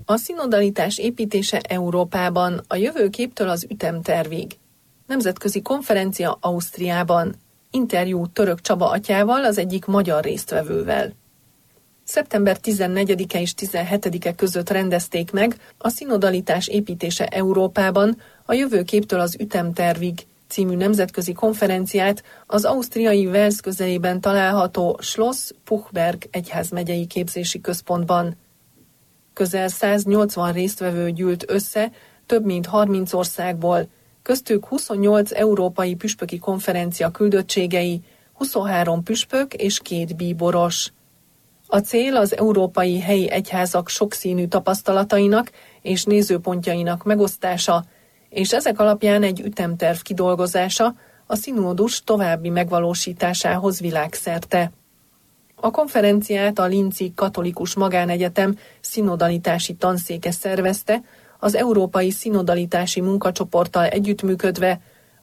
A szinodalitás építése Európában, a jövőképtől az ütemtervig. Nemzetközi konferencia Ausztriában. Interjú Török Csaba atyával, az egyik magyar résztvevővel. Szeptember 14-e és 17-e között rendezték meg a szinodalitás építése Európában, a jövőképtől az ütemtervig című nemzetközi konferenciát az ausztriai Wels közelében található Schloss Puchberg egyházmegyei képzési központban. Közel 180 résztvevő gyűlt össze, több mint 30 országból, köztük 28 európai püspöki konferencia küldöttségei, 23 püspök és 2 bíboros. A cél az európai helyi egyházak sokszínű tapasztalatainak és nézőpontjainak megosztása, és ezek alapján egy ütemterv kidolgozása a szinódus további megvalósításához világszerte. A konferenciát a Linzi Katolikus Magánegyetem szinodalitási tanszéke szervezte, az Európai Szinodalitási Munkacsoporttal együttműködve